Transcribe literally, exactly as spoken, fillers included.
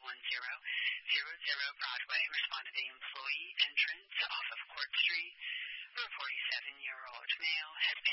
one zero zero zero Broadway responded the employee entrance off of Court Street, where a forty-seven-year-old male had